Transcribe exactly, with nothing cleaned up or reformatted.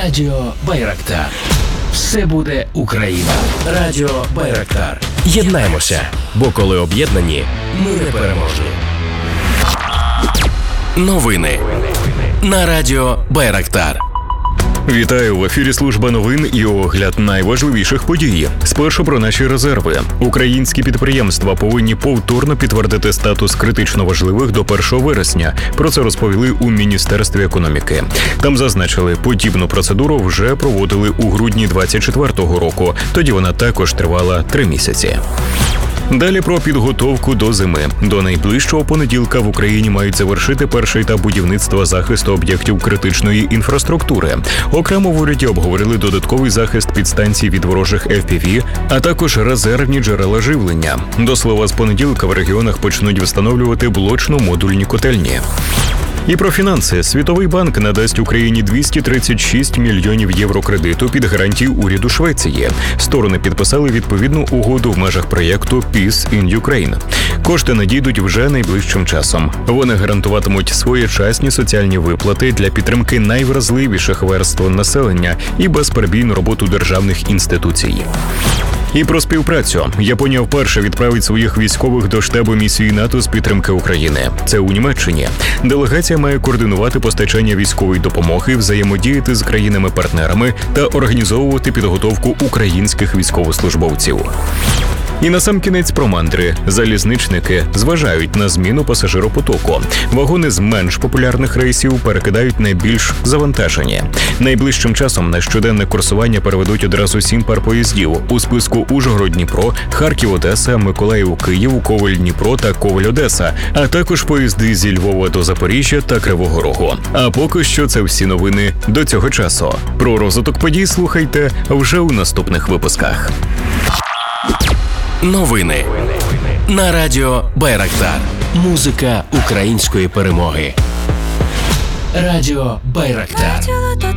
Радіо Байрактар. Все буде Україна. Радіо Байрактар. Єднаємося, бо коли об'єднані, Ми непереможні. новини на Радіо Байрактар. Вітаю, в ефірі служба новин і огляд найважливіших подій. Спершу про наші резерви. Українські підприємства повинні повторно підтвердити статус критично важливих до першого вересня. Про це розповіли у Міністерстві економіки. Там зазначили, подібну процедуру вже проводили у грудні двадцять четвертого року. Тоді вона також тривала три місяці. Далі про підготовку до зими. До найближчого понеділка в Україні мають завершити перший етап будівництва захисту об'єктів критичної інфраструктури. Окремо в уряді обговорили додатковий захист підстанцій від ворожих еф пі ві, а також резервні джерела живлення. До слова, з понеділка в регіонах почнуть встановлювати блочно-модульні котельні. І про фінанси. Світовий банк надасть Україні двісті тридцять шість мільйонів євро кредиту під гарантії уряду Швеції. Сторони підписали відповідну угоду в межах проєкту Peace in Ukraine. Кошти надійдуть вже найближчим часом. Вони гарантуватимуть своєчасні соціальні виплати для підтримки найвразливіших верств населення і безперебійну роботу державних інституцій. І про співпрацю. Японія вперше відправить своїх військових до штабу місії НАТО з підтримки України. Це у Німеччині. Делегація має координувати постачання військової допомоги, взаємодіяти з країнами-партнерами та організовувати підготовку українських військовослужбовців. І насамкінець про мандри. Залізничники зважають на зміну пасажиропотоку. Вагони з менш популярних рейсів перекидають на більш завантажені. Найближчим часом на щоденне курсування переведуть одразу сім пар поїздів. У списку Ужгород-Дніпро, Харків-Одеса, Миколаїв-Київ, Коваль-Дніпро та Коваль-Одеса, а також поїзди зі Львова до Запоріжжя та Кривого Рогу. А поки що це всі новини до цього часу. Про розвиток подій слухайте вже у наступних випусках. Новини на Радіо Байрактар. Музика української перемоги. Радіо Байрактар.